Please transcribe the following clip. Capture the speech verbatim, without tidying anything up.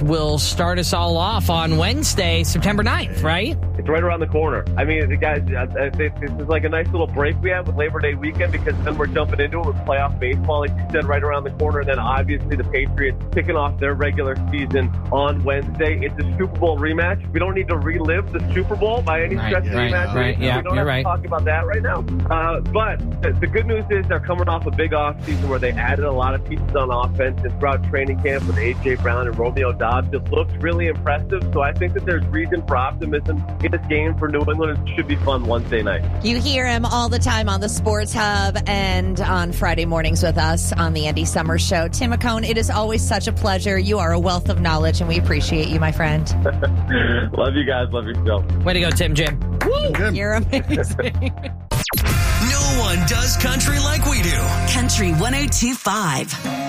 will start us all off on Wednesday, September ninth, right? It's right around the corner. I mean, the guys, I think this is like a nice little break we have with Labor Day weekend, because then we're jumping into it with playoff baseball, like you said, right around the corner. And then obviously the Patriots kicking off their regular season on Wednesday. It's a Super Bowl rematch. We don't need to relive the Super Bowl by any Right, stretch of the right, imagination. right, yeah, we don't you're have right. to talk about that right now. Uh, but the, the good news is they're coming off a big offseason where they added a lot of pieces on offense, and throughout training camp with A J. Brown and Romeo Dobbs, it looks really impressive. So I think that there's reason for optimism in this game for New England. It should be fun Wednesday night. You hear him all the time on the Sports Hub and on Friday mornings with us on the Andy Summers Show. Tim McCone, it is always such a pleasure. You are a wealth of knowledge, and we appreciate you, my friend. Love you guys. Love your show. Way to go, Tim Jim. Woo! You're amazing. No one does country like we do. Country one oh two point five.